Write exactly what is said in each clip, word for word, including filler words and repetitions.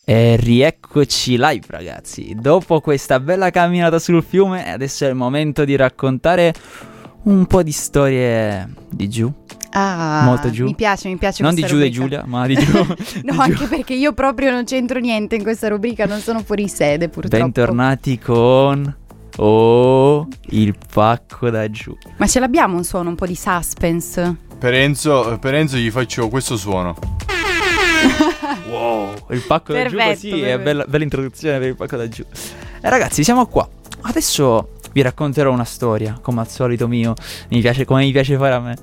E rieccoci live, ragazzi. Dopo questa bella camminata sul fiume, adesso è il momento di raccontare un po' di storie di giù. Ah, molto giù. Mi piace, mi piace non di giù rubrica. di Giulia, ma di giù. No, di anche giù. perché io proprio non c'entro niente in questa rubrica, non sono fuori sede purtroppo. Bentornati con Oh, il pacco da giù. Ma ce l'abbiamo un suono, un po' di suspense? Per Enzo, per Enzo gli faccio questo suono. Wow, il pacco da giù Perfetto, così è perfetto. bella, bella introduzione per il pacco da giù. E ragazzi, siamo qua. Adesso vi racconterò una storia, come al solito mio, mi piace, come mi piace fare a me.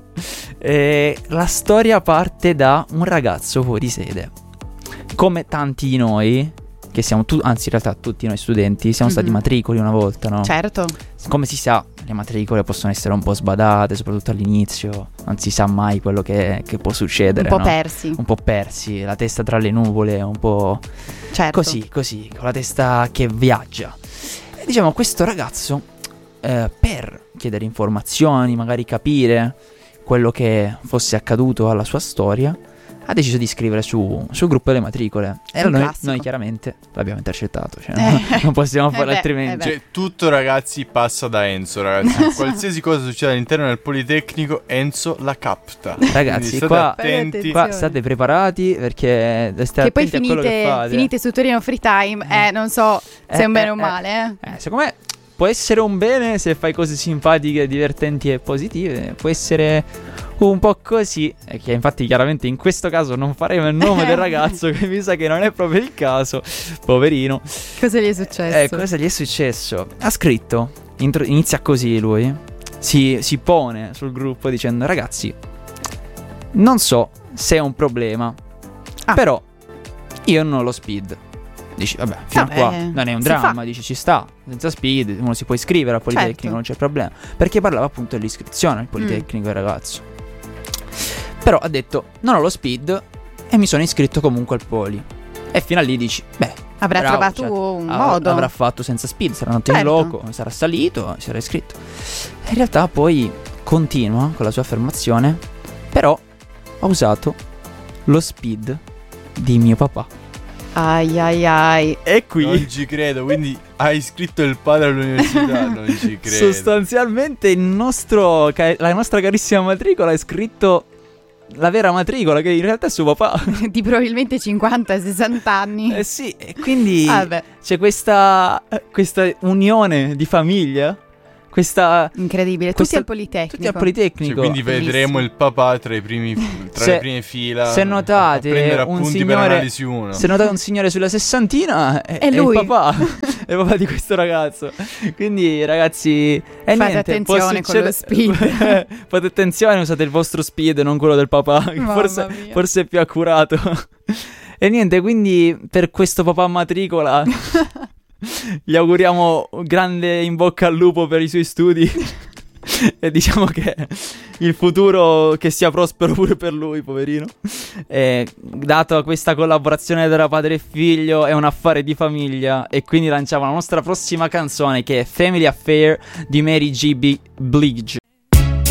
E la storia parte da un ragazzo fuori sede. Come tanti di noi, che siamo tu, anzi in realtà tutti noi studenti, siamo stati Mhm. matricoli una volta, no? Certo. Come si sa, le matricole possono essere un po' sbadate, soprattutto all'inizio. Non si sa mai quello che, che può succedere, Un po' no? persi. Un po' persi, la testa tra le nuvole, un po' Certo. così, così, con la testa che viaggia. E diciamo, questo ragazzo, eh, per chiedere informazioni, magari capire quello che fosse accaduto alla sua storia, ha deciso di scrivere su, sul gruppo delle matricole. E Un noi, classico. noi chiaramente l'abbiamo intercettato, cioè, Eh. no? Non possiamo Eh fare beh, altrimenti. eh beh. Cioè, tutto ragazzi passa da Enzo, ragazzi. Qualsiasi cosa succede all'interno del Politecnico, Enzo la capta. Ragazzi, Quindi state qua- attenti. Fate Qua attenzione. state preparati perché state Che poi attenti a quello che finite, fate. finite su Torino Free Time, eh, non so se è Eh, un bene eh, o un male, eh. Eh, secondo me può essere un bene se fai cose simpatiche, divertenti e positive. Può essere un po' così. E che infatti chiaramente in questo caso non faremo il nome del ragazzo, che mi sa che non è proprio il caso. Poverino. Cosa gli è successo? Eh, cosa gli è successo? Ha scritto, intro- inizia così lui. Si, si pone sul gruppo dicendo: ragazzi, non so se è un problema, Ah. però io non ho lo speed. Dici, vabbè, fino Vabbè, a qua non è un si dramma, fa. dici, ci sta, senza speed, uno si può iscrivere al Politecnico, Certo. non c'è problema. Perché parlava appunto dell'iscrizione al Politecnico il ragazzo. Però ha detto, non ho lo speed e mi sono iscritto comunque al Poli. E fino a lì dici, beh, Avrà bravo, trovato cioè, un av- modo. Avrà fatto senza speed, sarà andato in Certo. loco, sarà salito, si sarà iscritto. E in realtà poi continua con la sua affermazione, però ho usato lo speed di mio papà. Ai ai ai. E qui Non ci credo, quindi hai iscritto il padre all'università, non ci credo. sostanzialmente il nostro ca- la nostra carissima matricola è scritto la vera matricola, che in realtà è suo papà. Di probabilmente cinquanta sessanta anni. Eh sì, e quindi Vabbè, c'è questa questa unione di famiglia, questa incredibile. Questa- Tutti al Politecnico. tutti al Politecnico. Cioè, quindi Bellissimo. vedremo il papà tra, i primi, tra Se- le prime fila. se notate, a prendere un appunti signore- per analisi uno. Se notate un signore sulla sessantina è, È lui. il papà. È il papà di questo ragazzo. Quindi ragazzi, e Fate niente, attenzione può con lo succedere- Fate attenzione, usate il vostro speed, non quello del papà, che Mamma forse, mia. forse è più accurato. E niente, quindi per questo papà matricola gli auguriamo un grande in bocca al lupo per i suoi studi. E diciamo che il futuro che sia prospero pure per lui, poverino. E dato questa collaborazione tra padre e figlio, è un affare di famiglia. E quindi lanciamo la nostra prossima canzone, che è Family Affair di Mary J. B- Blige.